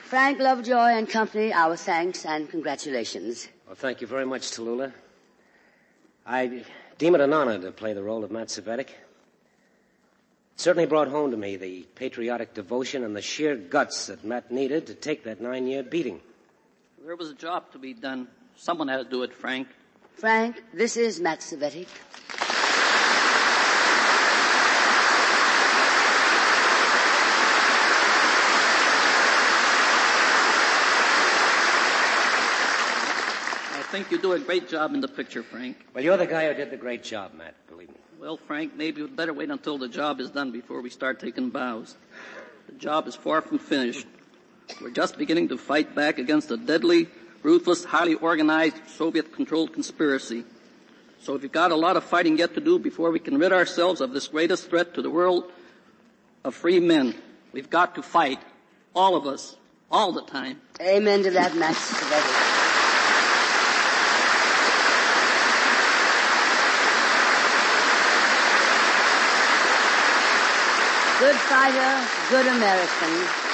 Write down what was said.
Frank Lovejoy and company, our thanks and congratulations. Well, thank you very much, Tallulah. I deem it an honor to play the role of Matt Cvetic. It certainly brought home to me the patriotic devotion and the sheer guts that Matt needed to take that 9-year beating. There was a job to be done. Someone had to do it, Frank. Frank, this is Matt Cvetic. I think you do a great job in the picture, Frank. Well, you're the guy who did the great job, Matt, believe me. Well, Frank, maybe we'd better wait until the job is done before we start taking bows. The job is far from finished. We're just beginning to fight back against a deadly, ruthless, highly organized, Soviet-controlled conspiracy. So we've got a lot of fighting yet to do before we can rid ourselves of this greatest threat to the world of free men. We've got to fight, all of us, all the time. Amen to that, Matt Cvetic. Good fighter, good American.